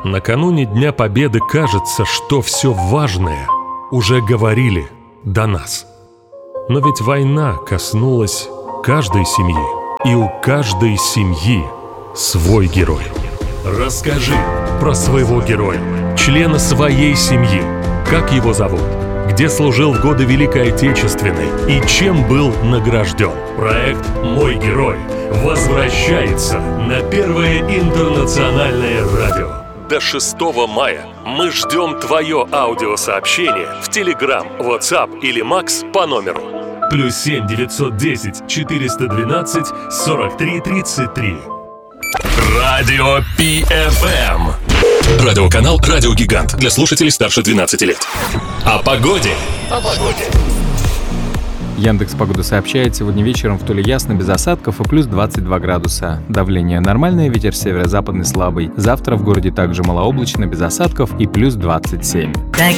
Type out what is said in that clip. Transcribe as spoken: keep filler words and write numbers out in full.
Накануне Дня Победы кажется, что все важное уже говорили до нас. Но ведь война коснулась каждой семьи, и у каждой семьи свой герой. Расскажи про своего героя, члена своей семьи. Как его зовут? Где служил в годы Великой Отечественной и чем был награжден? Проект «Мой герой» возвращается на Первое интернациональное радио. До шестого мая мы ждем твое аудиосообщение в Telegram, WhatsApp или Макс по номеру плюс семь девятьсот десять четыреста двенадцать сорок три тридцать три. Радио пи эф эм. Радиоканал «Радио Гигант» для слушателей старше двенадцати лет. О погоде. О погоде. Яндекс.Погода сообщает, сегодня вечером в Туле ясно, без осадков и плюс двадцать два градуса. Давление нормальное, ветер северо-западный слабый. Завтра в городе также малооблачно, без осадков и плюс двадцать семь.